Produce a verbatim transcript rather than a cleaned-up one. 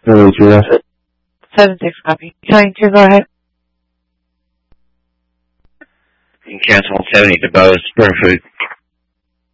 seventy-two, that's it. seven six copy. County two, go ahead. You can cancel one seventy to Bose, Springfield